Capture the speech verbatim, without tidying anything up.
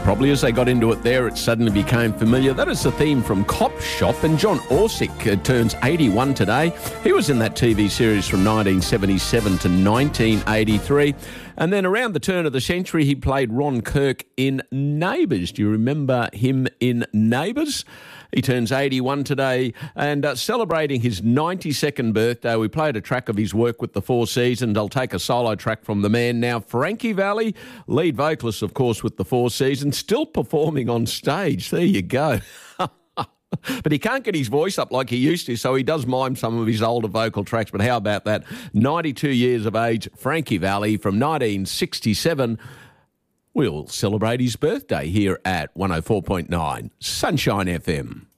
Probably as they got into it there, it suddenly became familiar. That is the theme from Cop Shop, and John Orsick uh, turns eighty-one today. He was in that T V series from nineteen seventy-seven to nineteen eighty-three. And then around the turn of the century, he played Ron Kirk in Neighbours. Do you remember him in Neighbours? He turns eighty-one today, and uh, celebrating his ninety-second birthday, we played a track of his work with the Four Seasons. I'll take a solo track from the man now, Frankie Valli, lead vocalist, of course, with the Four Seasons, still performing on stage. There you go. But he can't get his voice up like he used to, so he does mime some of his older vocal tracks. But how about that? ninety-two years of age, Frankie Valli from nineteen sixty-seven. We'll celebrate his birthday here at one oh four point nine Sunshine F M.